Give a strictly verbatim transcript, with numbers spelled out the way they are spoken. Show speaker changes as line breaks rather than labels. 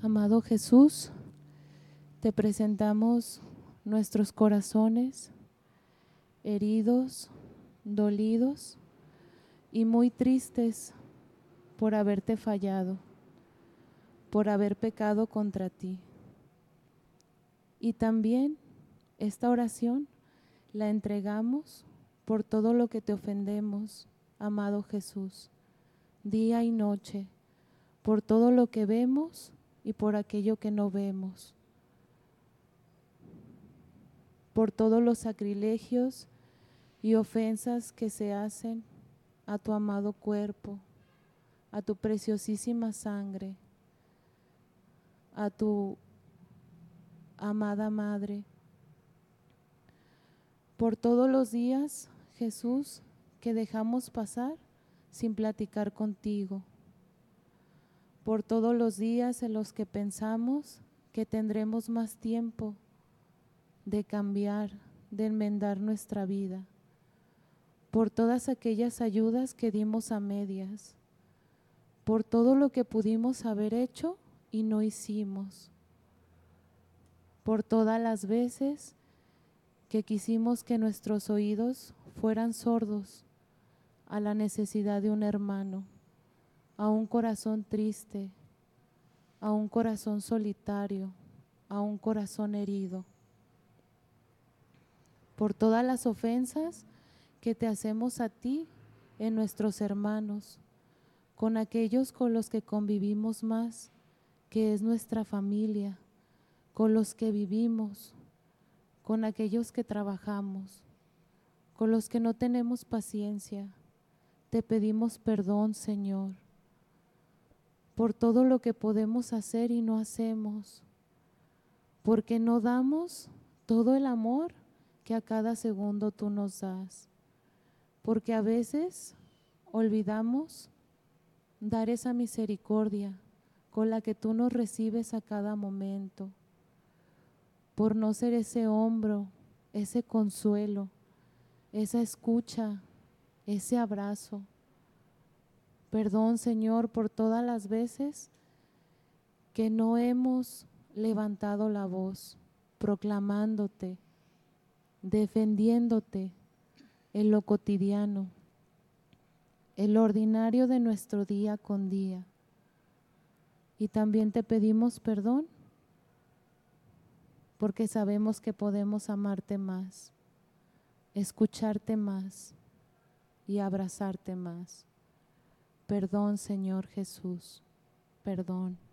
Amado Jesús, te presentamos nuestros corazones heridos, dolidos y muy tristes por haberte fallado, por haber pecado contra ti. Y también esta oración la entregamos por todo lo que te ofendemos, amado Jesús, día y noche, por todo lo que vemos y por aquello que no vemos, por todos los sacrilegios y ofensas que se hacen a tu amado cuerpo, a tu preciosísima sangre, a tu amada madre, por todos los días, Jesús, que dejamos pasar sin platicar contigo, por todos los días en los que pensamos que tendremos más tiempo de cambiar, de enmendar nuestra vida, por todas aquellas ayudas que dimos a medias, por todo lo que pudimos haber hecho y no hicimos, por todas las veces que quisimos que nuestros oídos fueran sordos a la necesidad de un hermano, a un corazón triste, a un corazón solitario, a un corazón herido, por todas las ofensas que te hacemos a ti en nuestros hermanos, con aquellos con los que convivimos más, que es nuestra familia, con los que vivimos, con aquellos que trabajamos, con los que no tenemos paciencia. Te pedimos perdón, Señor, por todo lo que podemos hacer y no hacemos, porque no damos todo el amor que a cada segundo tú nos das, porque a veces olvidamos dar esa misericordia con la que tú nos recibes a cada momento, por no ser ese hombro, ese consuelo, esa escucha, ese abrazo. Perdón, Señor, por todas las veces que no hemos levantado la voz, proclamándote, defendiéndote en lo cotidiano, en lo ordinario de nuestro día con día. Y también te pedimos perdón porque sabemos que podemos amarte más, escucharte más y abrazarte más. Perdón, Señor Jesús, perdón.